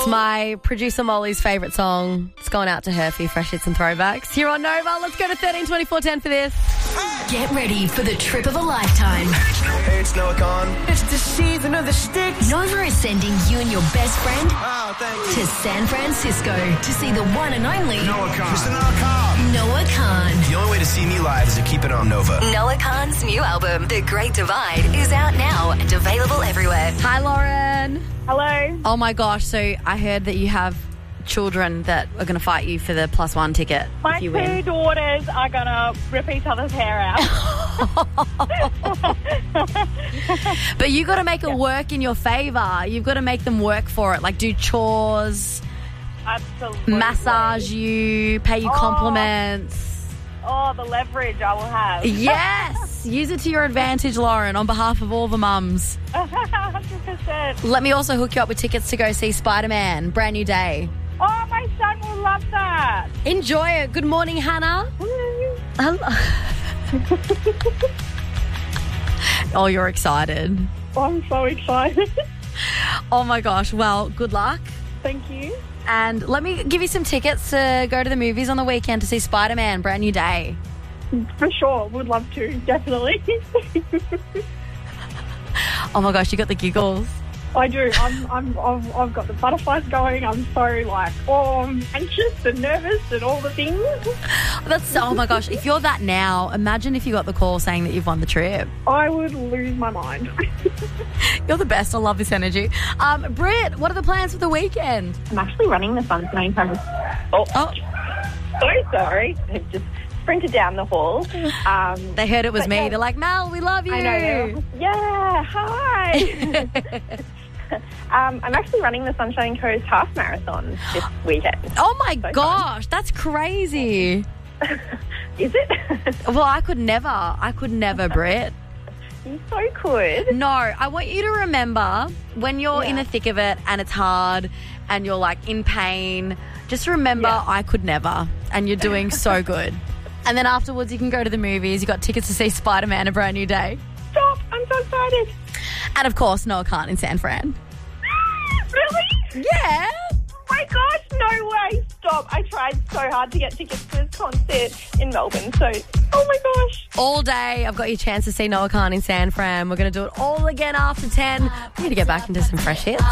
my producer Molly's favourite song. It's going out to her for your fresh hits and throwbacks. Here on Nova, let's go to 132410 for this. Get ready for the trip of a lifetime. Hey, it's Noah Khan. It's the season of the sticks. Nova is sending you and your best friend Thank you. to San Francisco to see the one and only Noah Khan. Mr. Noah Khan. Noah Khan. The only way to see me live is to keep it on Nova. Noah Khan's new album, The Great Divide, is out now and available everywhere. Hi, Lauren. Hello. Oh, my gosh. So I heard that you have children that are going to fight you for the +1 ticket My if you two win. daughters are going to rip each other's hair out. But you got to make it work in your favour. You've got to make them work for it. Like do chores, Absolutely. massage you, pay you compliments. Oh, the leverage I will have. Yes. Use it to your advantage, Lauren, on behalf of all the mums. 100%. Let me also hook you up with tickets to go see Spider-Man, Brand New Day. Oh, my son will love that. Enjoy it. Good morning, Hannah. Hello. Oh, you're excited. I'm so excited. Oh, my gosh. Well, good luck. Thank you. And let me give you some tickets to go to the movies on the weekend to see Spider-Man, Brand New Day. For sure. Would love to. Definitely. Oh, my gosh. You got the giggles. I do. I've got the butterflies going. I'm so I'm anxious and nervous and all the things. Oh, my gosh. If you're that now, imagine if you got the call saying that you've won the trip. I would lose my mind. You're the best. I love this energy. Britt, what are the plans for the weekend? I'm actually running the Sunshine Coast. Oh. So sorry. I've just sprinted down the hall. They heard it was but me. yeah. They're like, Mel, we love you. I know. Yeah, hi. I'm actually running the Sunshine Coast Half Marathon this weekend. Oh, my So gosh. That's crazy. Is it? Well, I could never, Britt. You so could. No, I want you to remember when you're in the thick of it and it's hard and you're like in pain, just remember I could never, and you're doing so good. And then afterwards you can go to the movies. You got tickets to see Spider-Man, A Brand New Day. Stop. I'm so excited. And of course, Noah Khan in San Fran. Really? Yeah. Oh my gosh, no way. Stop. I tried so hard to get tickets to this concert in Melbourne, so, oh my gosh. All day, I've got your chance to see Noah Khan in San Fran. We're going to do it all again after 10. We're going to get back into some fresh hits.